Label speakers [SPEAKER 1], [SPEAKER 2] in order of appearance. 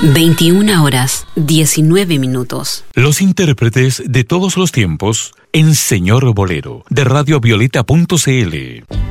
[SPEAKER 1] 21 horas, 19 minutos.
[SPEAKER 2] Los intérpretes de todos los tiempos en Señor Bolero, de radiovioleta.cl.